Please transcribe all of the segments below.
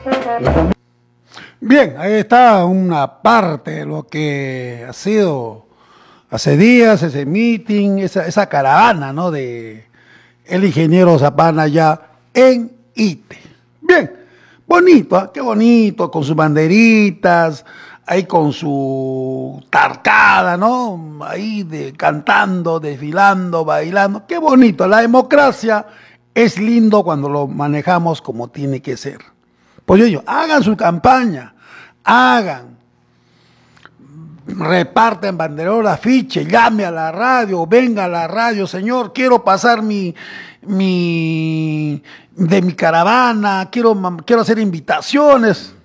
Bien, ahí está una parte de lo que ha sido hace días, ese meeting, esa caravana, ¿no? De el ingeniero Zapana allá en Ite. Bien, bonito, ¿eh? Qué bonito, con sus banderitas, ahí con su tarcada, ¿no? Ahí cantando, desfilando, bailando. Qué bonito, la democracia es lindo cuando lo manejamos como tiene que ser. Pues ellos, hagan su campaña, hagan, reparten banderolas, afiche, llame a la radio, venga a la radio, señor, quiero pasar de mi caravana, quiero hacer invitaciones.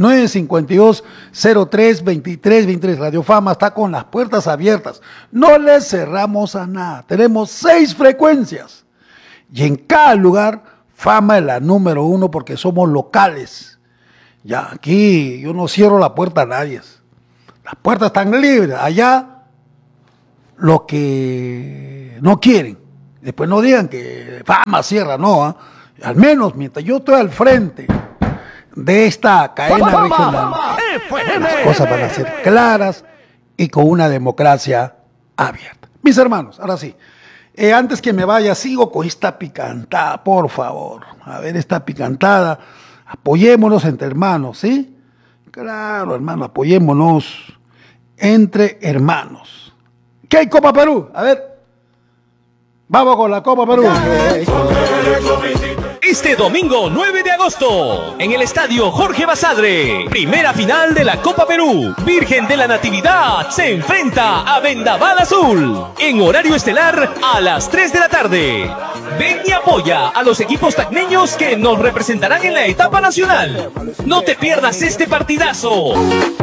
952-03-2323, Radio Fama está con las puertas abiertas. No le cerramos a nada. Tenemos 6 frecuencias. Y en cada lugar, Fama es la número 1 porque somos locales. Ya, aquí yo no cierro la puerta a nadie. Las puertas están libres. Allá, lo que no quieren. Después no digan que Fama cierra, no. ¿Eh? Al menos mientras yo estoy al frente de esta cadena regional, las cosas van a ser claras y con una democracia abierta. Mis hermanos, ahora sí. Antes que me vaya, sigo con esta picantada, por favor. A ver, esta picantada. Apoyémonos entre hermanos, ¿sí? Claro, hermano, apoyémonos entre hermanos. ¿Qué hay, Copa Perú? A ver. Vamos con la Copa Perú. Este domingo 9 de agosto, en el estadio Jorge Basadre, primera final de la Copa Perú. Virgen de la Natividad se enfrenta a Vendaval Azul, en horario estelar a las 3 de la tarde. Ven y apoya a los equipos tacneños que nos representarán en la etapa nacional. No te pierdas este partidazo.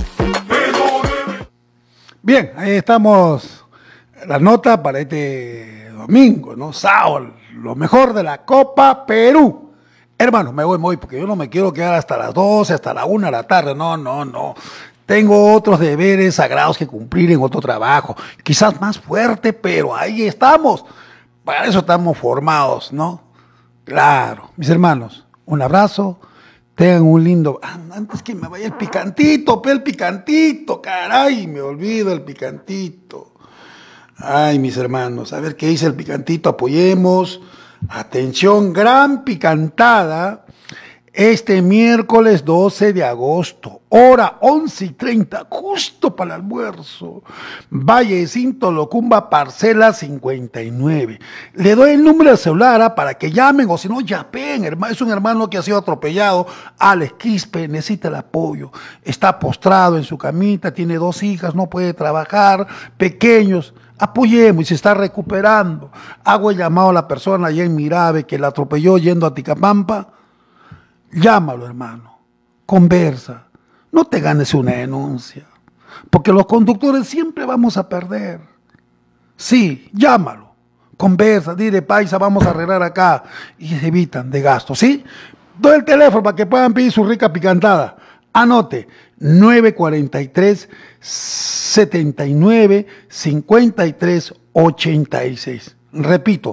Bien, ahí estamos. La nota para este domingo, ¿no? Sábado, lo mejor de la Copa Perú. Hermano, me voy porque yo no me quiero quedar hasta las 12, hasta la 1 de la tarde. No. Tengo otros deberes sagrados que cumplir en otro trabajo. Quizás más fuerte, pero ahí estamos. Para eso estamos formados, ¿no? Claro. Mis hermanos, un abrazo. Tengan un lindo... antes que me vaya el picantito, caray, me olvido el picantito. Ay, mis hermanos, a ver qué dice el picantito, apoyemos. Atención, gran picantada, este miércoles 12 de agosto, hora 11:30, justo para el almuerzo. Valle Cinto Locumba, parcela 59. Le doy el número de celular para que llamen, o si no, yapen. Es un hermano que ha sido atropellado, Alex Quispe, necesita el apoyo. Está postrado en su camita, tiene 2 hijas, no puede trabajar, pequeños. Apoyemos y se está recuperando. Hago el llamado a la persona allá en Mirabe que la atropelló yendo a Ticapampa. Llámalo, hermano. Conversa. No te ganes una denuncia. Porque los conductores siempre vamos a perder. Sí, llámalo. Conversa, dile, paisa, vamos a arreglar acá. Y se evitan de gastos, ¿sí? Doy el teléfono para que puedan pedir su rica picantada. Anote, 943-79-53-86. Repito,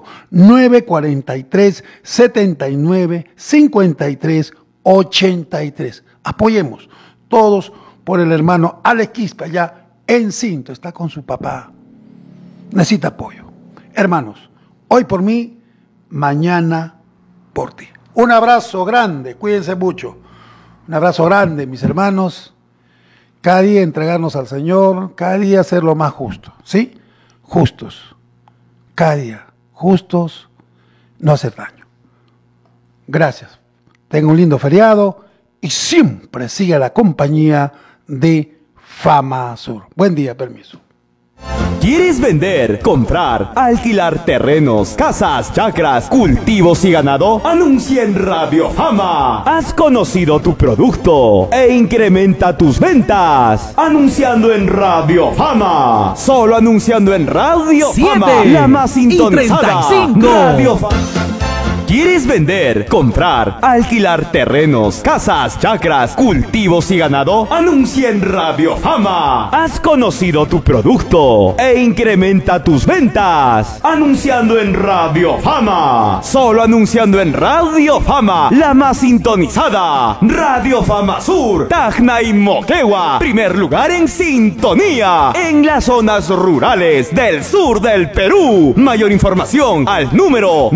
943-79-53-83. Apoyemos todos por el hermano Alex Quispe allá en Cinto. Está con su papá. Necesita apoyo. Hermanos, hoy por mí, mañana por ti. Un abrazo grande, cuídense mucho. Un abrazo grande, mis hermanos. Cada día entregarnos al Señor, cada día ser lo más justo, ¿sí? Justos. Cada día, justos, no hacer daño. Gracias. Tenga un lindo feriado y siempre siga la compañía de Fama Sur. Buen día, permiso. ¿Quieres vender, comprar, alquilar terrenos, casas, chacras, cultivos y ganado? Anuncia en Radio Fama. Has conocido tu producto e incrementa tus ventas. Anunciando en Radio Fama. Solo anunciando en Radio Fama. La más sintonizada. 35. Radio Fama. ¿Quieres vender, comprar, alquilar terrenos, casas, chacras, cultivos y ganado? Anuncia en Radio Fama. Has conocido tu producto e incrementa tus ventas. Anunciando en Radio Fama. Solo anunciando en Radio Fama, la más sintonizada. Radio Fama Sur, Tacna y Moquegua. Primer lugar en sintonía en las zonas rurales del sur del Perú. Mayor información al número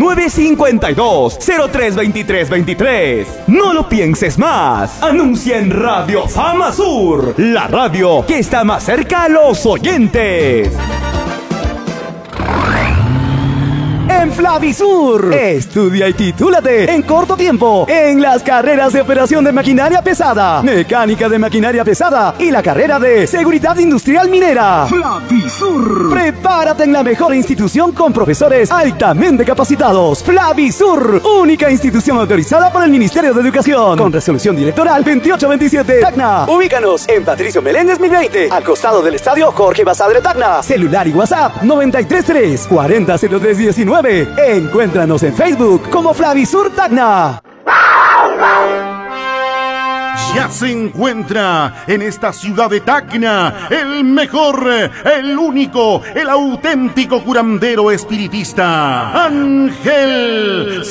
952-032323. No lo pienses más. Anuncia en Radio Fama Sur, la radio que está más cerca a los oyentes. En Flavisur, estudia y titúlate en corto tiempo en las carreras de operación de maquinaria pesada, mecánica de maquinaria pesada y la carrera de seguridad industrial minera. Flavisur. Prepárate en la mejor institución con profesores altamente capacitados. Flavisur, única institución autorizada por el Ministerio de Educación, con resolución directoral 2827 Tacna. Ubícanos en Patricio Meléndez 1020, al costado del estadio Jorge Basadre Tacna. Celular y WhatsApp 933 400319. Encuéntranos en Facebook como Flavisur Tacna. Ya se encuentra en esta ciudad de Tacna el mejor, el único, el auténtico curandero espiritista, Ángel